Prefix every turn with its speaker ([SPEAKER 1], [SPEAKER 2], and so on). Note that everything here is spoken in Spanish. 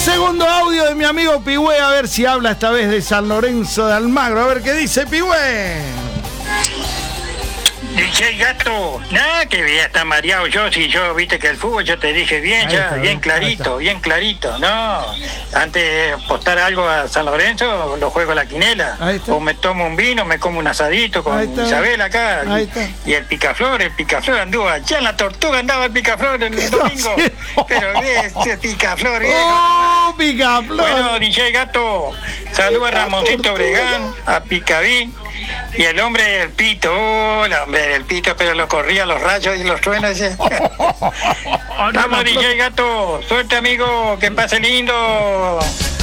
[SPEAKER 1] segundo audio de mi amigo Pigüé, a ver si habla esta vez de San Lorenzo de Almagro. A ver qué dice Pigüé.
[SPEAKER 2] DJ Gato, nada que voy a estar mareado yo, si yo, viste que el fútbol, yo te dije bien,
[SPEAKER 1] Ahí
[SPEAKER 2] ya,
[SPEAKER 1] está,
[SPEAKER 2] bien clarito, no, antes de apostar algo a San Lorenzo, lo juego a la quinela, o me tomo un vino, me como un asadito con Isabel acá, y el picaflor anduvo allá en la Tortuga, andaba el picaflor el domingo, pero ese picaflor,
[SPEAKER 1] ¡oh, picaflor!
[SPEAKER 2] Bueno, DJ Gato, saluda a Ramoncito Obregán, a Picavín, y el hombre del pito, el hombre del pito, pero lo corría los rayos y los truenos. Vamos, DJ Gato, suerte amigo, que pase lindo.